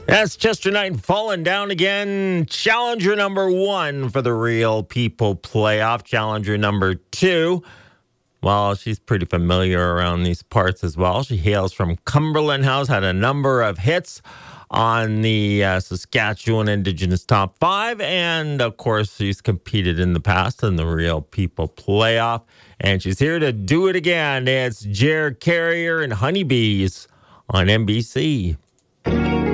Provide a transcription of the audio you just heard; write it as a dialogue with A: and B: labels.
A: That's Chester Knight falling down again. Challenger number 1 for the Real People playoff. Challenger number 2. Well, she's pretty familiar around these parts as well. She hails from Cumberland House, had a number of hits on the Saskatchewan Indigenous Top 5. And, of course, she's competed in the past in the Real People playoff. And she's here to do it again. It's Jer Carrier and Honeybees on NBC.